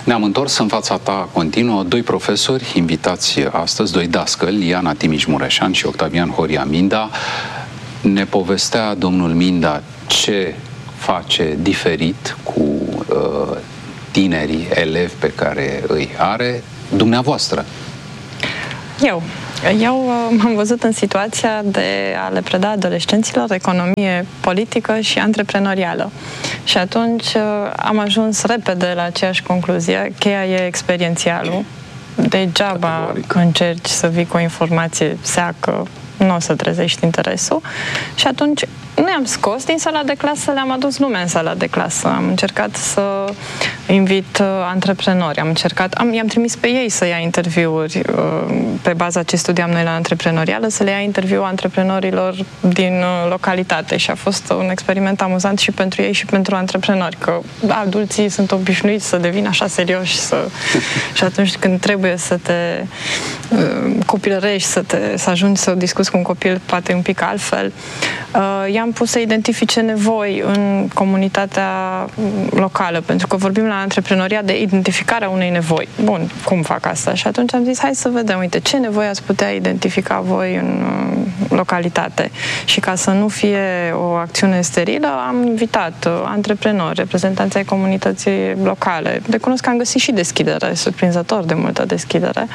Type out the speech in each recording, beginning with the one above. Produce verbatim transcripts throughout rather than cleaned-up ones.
Ne-am întors în fața ta continuă doi profesori invitați astăzi, doi dascăli, Iana Timiș-Mureșan și Octavian Horia Minda. Ne povestea domnul Minda ce face diferit cu uh, tinerii elevi pe care îi are dumneavoastră. Eu. Eu m-am văzut în situația de a le preda adolescenților economie politică și antreprenorială. Și atunci am ajuns repede la aceeași concluzie. Cheia e experiențialul. Degeaba Categoric. încerci să vii cu o informație seacă, nu o să trezești interesul. Și atunci nu i-am scos din sala de clasă, le-am adus lumea în sala de clasă. Am încercat să invit uh, antreprenori, am încercat, am, i-am trimis pe ei să ia interviuri uh, pe baza ce studiam noi la antreprenorială, să le ia interviu antreprenorilor din uh, localitate și a fost un experiment amuzant și pentru ei și pentru antreprenori, că adulții sunt obișnuiți să devină așa serioși să, și atunci când trebuie să te uh, copilărești, să, te, să ajungi să discuți cu un copil poate un pic altfel, uh, i-am pus să identifice nevoi în comunitatea locală, pentru că vorbim la antreprenoriat de identificarea unei nevoi. Bun, cum fac asta? Și atunci am zis, hai să vedem, uite, ce nevoi ați putea identifica voi în localitate. Și ca să nu fie o acțiune sterilă, am invitat antreprenori, reprezentanții ai comunității locale. Recunosc că am găsit și deschidere, surprinzător de multă deschidere.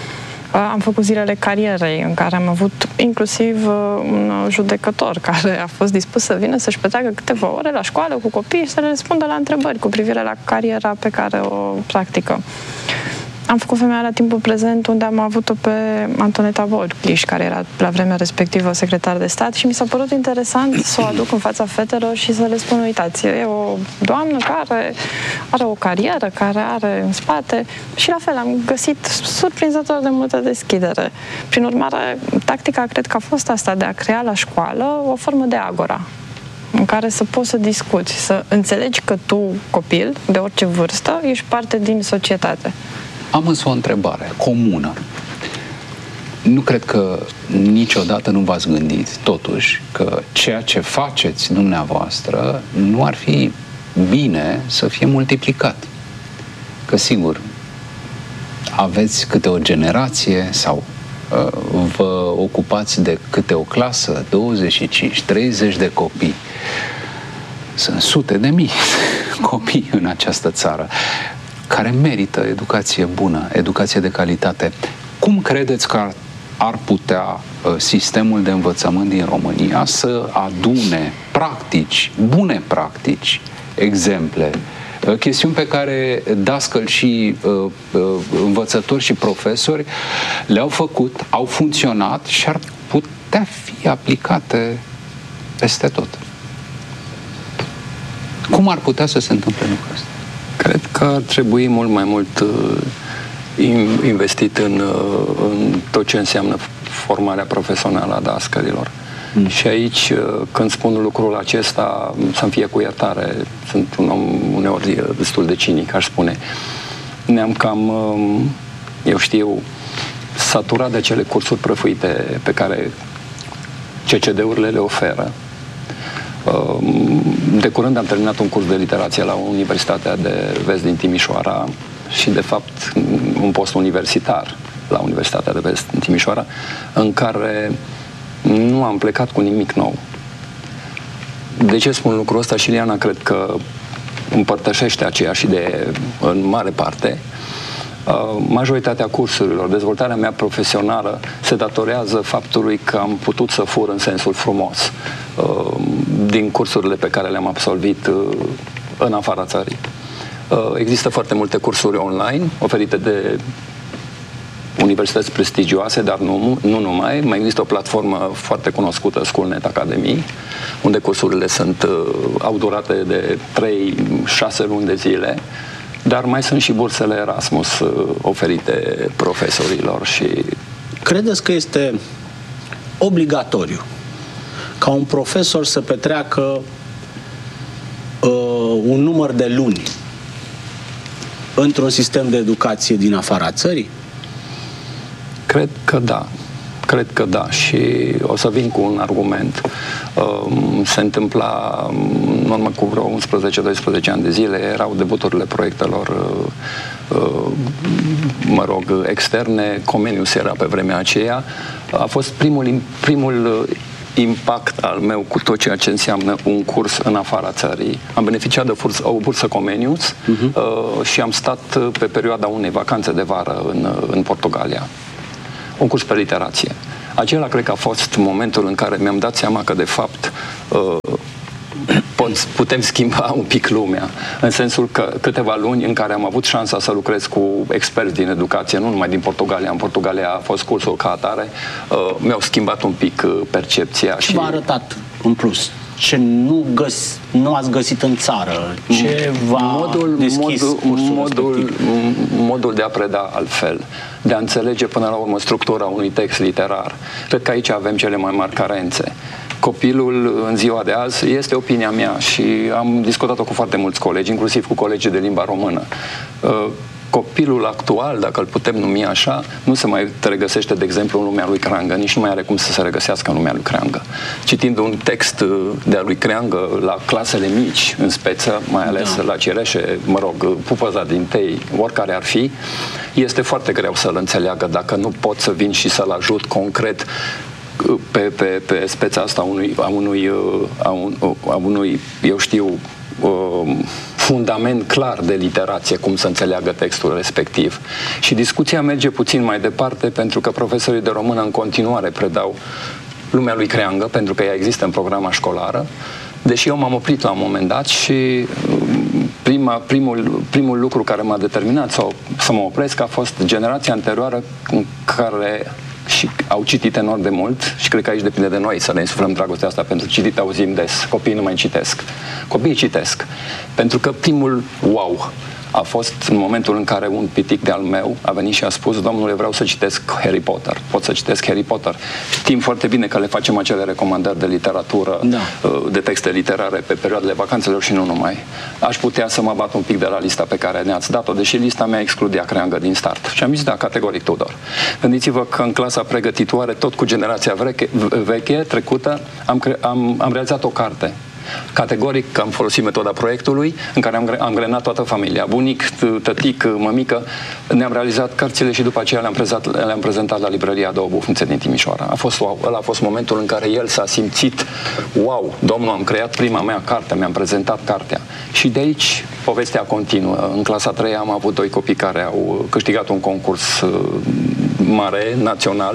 Am făcut zilele carierei, în care am avut inclusiv un judecător care a fost dispus să vină să-și petreacă câteva ore la școală cu copii și să le răspundă la întrebări cu privire la cariera pe care o practică. Am făcut Femeia la timpul prezent, unde am avut-o pe Antoneta Bolpliș, care era la vremea respectivă secretar de stat, și mi s-a părut interesant să o aduc în fața fetelor și să le spun, uitați, e o doamnă care are o carieră, care are în spate, și la fel am găsit surprinzător de multă deschidere. Prin urmare, tactica cred că a fost asta, de a crea la școală o formă de agora, în care să poți să discuți, să înțelegi că tu, copil, de orice vârstă, ești parte din societate. Am însă o întrebare comună. Nu cred că niciodată nu v-ați gândit, totuși, că ceea ce faceți dumneavoastră nu ar fi bine să fie multiplicat. Că, sigur, aveți câte o generație sau uh, vă ocupați de câte o clasă, douăzeci și cinci treizeci de copii. Sunt sute de mii de copii în această țară care merită educație bună, educație de calitate. Cum credeți că ar, ar putea uh, sistemul de învățământ din România să adune practici, bune practici, exemple, uh, chestiuni pe care dascăli și uh, uh, învățători și profesori le-au făcut, au funcționat și ar putea fi aplicate peste tot? Cum ar putea să se întâmple lucrul ăsta? Cred că ar trebui mult mai mult uh, investit în, uh, în tot ce înseamnă formarea profesională a dascărilor. Mm. Și aici, uh, când spun lucrul acesta, să-mi fie cu iertare, sunt un om uneori destul de cinic, aș spune. Ne-am cam, uh, eu știu, saturat de acele cursuri prăfuite pe care C C D-urile le oferă. De curând am terminat un curs de literație la Universitatea de Vest din Timișoara și, de fapt, un post universitar la Universitatea de Vest din Timișoara, în care nu am plecat cu nimic nou. De ce spun lucrul ăsta? Și Liana cred că împărtășește aceeași idee în mare parte. Majoritatea cursurilor, dezvoltarea mea profesională se datorează faptului că am putut să fur în sensul frumos din cursurile pe care le-am absolvit în afara țării. Există foarte multe cursuri online oferite de universități prestigioase, dar nu, nu numai. Mai există o platformă foarte cunoscută, Schoolnet Academy, unde cursurile sunt, au durate de trei șase luni de zile, dar mai sunt și bursele Erasmus oferite profesorilor. Și credeți că este obligatoriu ca un profesor să petreacă uh, un număr de luni într-un sistem de educație din afara țării? Cred că da. Cred că da, și o să vin cu un argument. Se întâmpla în urmă cu vreo unsprezece doisprezece ani de zile, erau debuturile proiectelor, mă rog, externe. Comenius era pe vremea aceea. A fost primul, primul impact al meu cu tot ceea ce înseamnă un curs în afara țării. Am beneficiat de o bursă Comenius uh-huh. uh, și am stat pe perioada unei vacanțe de vară în, în Portugalia. Un curs pe literație. Acela cred că a fost momentul în care mi-am dat seama că de fapt uh, putem schimba un pic lumea, în sensul că câteva luni în care am avut șansa să lucrez cu experți din educație, nu numai din Portugalia, în Portugalia a fost cursul ca atare, uh, mi-au schimbat un pic uh, percepția. Ce și v-a arătat în plus? Ce nu, găs, nu ați găsit în țară? Ce v-a modul, deschis modul, modul, modul de a preda altfel, de a înțelege până la urmă structura unui text literar. Cred că aici avem cele mai mari carențe. Copilul în ziua de azi, este opinia mea și am discutat-o cu foarte mulți colegi, inclusiv cu colegii de limba română. Copilul actual, dacă îl putem numi așa, nu se mai regăsește, de exemplu, în lumea lui Creangă, nici nu mai are cum să se regăsească în lumea lui Creangă. Citind un text de-a lui Creangă la clasele mici, în speță, mai ales da. la Cireșe, mă rog, Pupăza din Tei, oricare ar fi, este foarte greu să-l înțeleagă dacă nu pot să vin și să-l ajut concret pe, pe, pe speța asta unui, a, unui, a, un, a unui, eu știu, fundament clar de literație, cum să înțeleagă textul respectiv. Și discuția merge puțin mai departe, pentru că profesorii de română în continuare predau lumea lui Creangă, pentru că ea există în programa școlară, deși eu m-am oprit la un moment dat și prima, primul, primul lucru care m-a determinat să, să mă opresc a fost generația anterioară în care și au citit enorm de mult și cred că aici depinde de noi să ne insuflăm dragostea asta, pentru citit auzim des, copiii nu mai citesc. Copiii citesc, pentru că primul wow a fost în momentul în care un pitic de-al meu a venit și a spus: domnule, vreau să citesc Harry Potter, pot să citesc Harry Potter. Știm foarte bine că le facem acele recomandări de literatură, da. de texte literare pe perioadele vacanțelor și nu numai. Aș putea să mă bat un pic de la lista pe care ne-ați dat-o, deși lista mea excludea Creangă din start. Și am zis, da, categoric Tudor. Gândiți-vă că în clasa pregătitoare, tot cu generația veche, veche trecută, am, am, am realizat o carte. Categoric am folosit metoda proiectului, în care am, am grenat toată familia, bunic, tătic, mămică, ne-am realizat cărțile și după aceea le-am prezentat, le-am prezentat la librăria A Doua Bufnițe din Timișoara. A fost wow. Ăla a fost momentul în care el s-a simțit: wow, domnul, am creat prima mea carte, mi-am prezentat cartea. Și de aici povestea continuă. În clasa a treia am avut doi copii care au câștigat un concurs mare, național,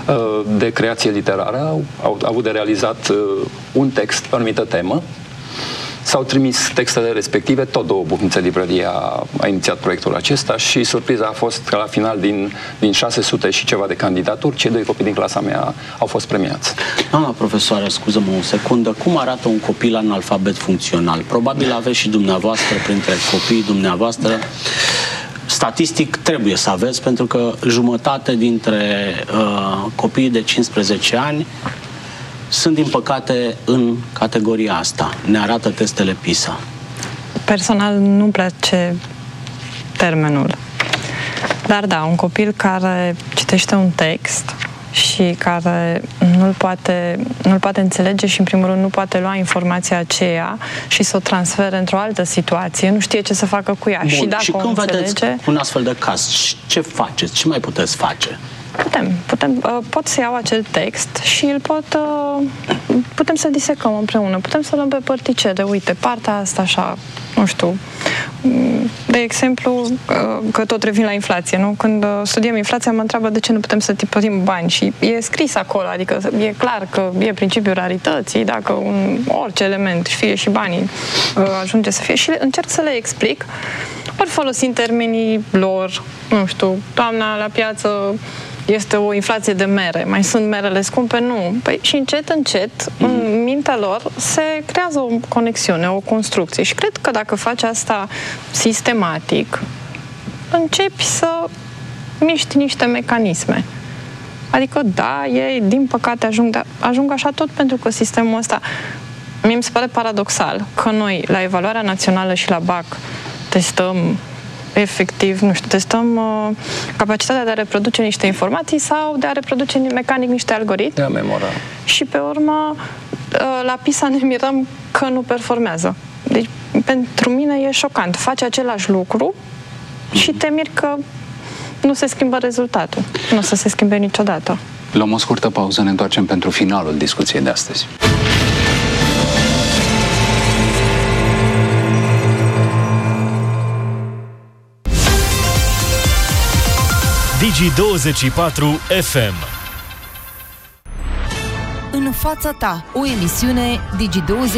de creație literară, au, au avut de realizat un text pe o anumită temă. S-au trimis textele respective, tot Două Bufnițe Librăria a, a inițiat proiectul acesta și surpriza a fost că la final din, din șase sute și ceva de candidaturi, cei doi copii din clasa mea au fost premiați. Doamna profesoară, scuză-mă o secundă, cum arată un copil analfabet funcțional? Probabil aveți și dumneavoastră printre copiii dumneavoastră. Statistic trebuie să aveți, pentru că jumătate dintre uh, copiii de cincisprezece ani sunt, din păcate, în categoria asta. Ne arată testele PISA. Personal nu-mi place termenul. Dar da, un copil care citește un text și care nu-l poate, nu-l poate înțelege și, în primul rând, nu poate lua informația aceea și să o transfere într-o altă situație, nu știe ce să facă cu ea. Bun. Și dacă și când o înțelege, vedeți un astfel de caz, ce faceți? Ce mai puteți face? Putem, putem, uh, pot să iau acel text și îl pot, uh, putem să disecăm împreună, putem să luăm pe părticele. Uite, partea asta așa, nu știu, de exemplu, uh, că tot revin la inflație, nu? Când uh, studiem inflația, mă întreabă de ce nu putem să tipărim bani și e scris acolo, adică e clar că e principiul rarității, dacă un, orice element, fie și banii, uh, ajunge să fie, și încerc să le explic, ori folosind termenii lor, nu știu, doamna la piață este o inflație de mere, mai sunt merele scumpe? Nu. Păi, și încet, încet, mm-hmm. în mintea lor se creează o conexiune, o construcție. Și cred că dacă faci asta sistematic, începi să miști niște mecanisme. Adică, da, ei, din păcate, ajung, da, ajung așa tot pentru că sistemul ăsta, mie mi se pare paradoxal că noi, la evaluarea națională și la B A C, testăm efectiv, nu știu, testăm uh, capacitatea de a reproduce niște informații sau de a reproduce mecanic niște algoritmi. De a memora. Și pe urmă, uh, la PISA ne mirăm că nu performează. Deci, pentru mine e șocant. Faci același lucru și te miri că nu se schimbă rezultatul. Nu o să se schimbe niciodată. Luăm o scurtă pauză, ne întoarcem pentru finalul discuției de astăzi. Digi douăzeci și patru F M. În fața ta, o emisiune Digi douăzeci